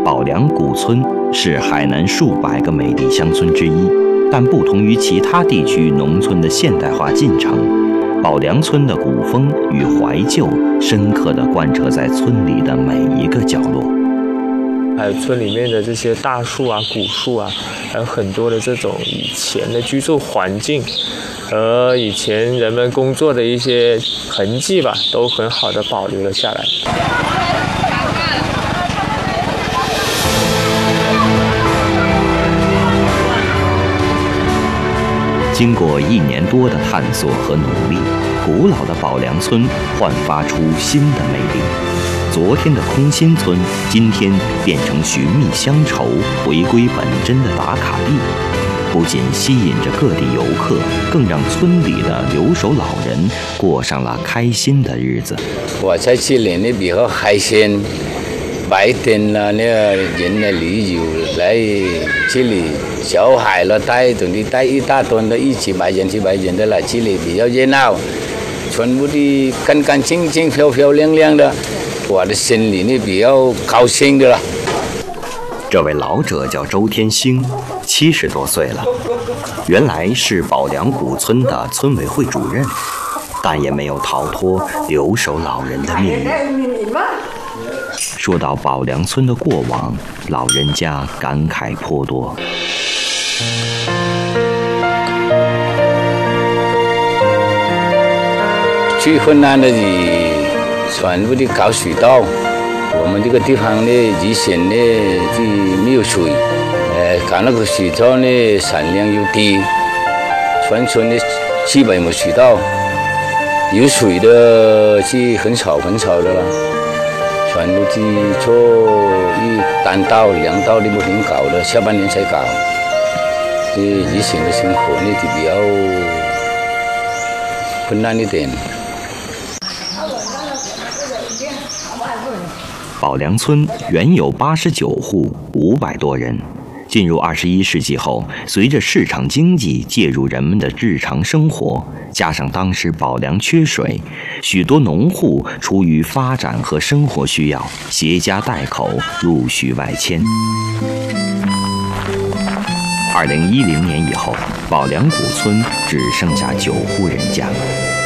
宝良古村是海南数百个美丽乡村之一，但不同于其他地区农村的现代化进程，宝良村的古风与怀旧深刻地贯彻在村里的每一个角落。 还有村里面的这些大树啊、古树啊，还有很多的这种以前的居住环境和以前人们工作的一些痕迹吧，都很好的保留了下来。 经过1年多的探索和努力，古老的宝良村焕发出新的魅力。昨天的空心村，今天变成寻觅乡愁、回归本真的打卡地，不仅吸引着各地游客，更让村里的留守老人过上了开心的日子。 我在这里呢比较开心，白天呢人的旅游来这里，小孩了带一大堆的几百人的来这里比较热闹，全部的干干净净、漂漂亮亮的。我的心里呢比较高兴的了。 这位老者叫周天兴，70多岁了，原来是宝良古村的村委会主任，但也没有逃脱留守老人的命运。说到宝良村的过往，老人家感慨颇多。 最困难的全部的搞水稻，我们这个地方呢，以前呢就没有水，搞那个水稻呢产量又低，全村的基本没水稻，有水的是很少的了，全部去做单稻、2稻的不停搞的，下半年才搞。以前的生活呢就比较困难一点。 宝良村原有89户，500多人。进入21世纪后，随着市场经济介入人们的日常生活，加上当时宝良缺水，许多农户出于发展和生活需要，携家带口陆续外迁。2010年以后，宝良古村只剩下9户人家。